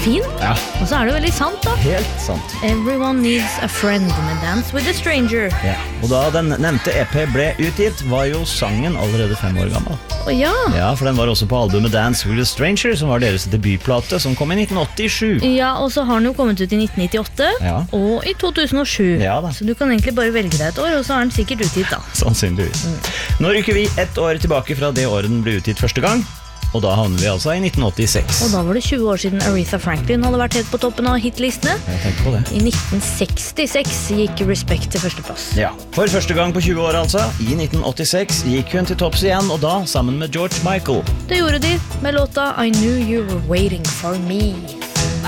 fin, Ja, og så det veldig sant da. helt sant. Everyone needs a friend med Dance with a Stranger. Ja. Og da den nevnte EP ble utgitt, var jo sangen allerede 5 år gammel. Å ja. Ja, for den var også på albumet Dance with a Stranger, som var deres debutplate, som kom i 1987. Ja, og så har den jo kommet ut i 1998 Ja. og i 2007. Ja da. Så du kan egentlig bare velge deg et år, og så den sikkert utgitt da. Sannsynligvis. Nå rykker vi 1 år tilbake fra det året den ble utgitt første gang, og da havner vi altså i 1986. Og da var det 20 år siden Aretha Franklin hadde vært helt på toppen av hitlistene. Jeg tenker på det. I 1966 gikk Respect til førsteplass. Ja, for første gang på 20 år altså. I 1986 gikk hun til topps igjen, og da sammen med George Michael. Det gjorde de med låta I Knew You Were Waiting For Me.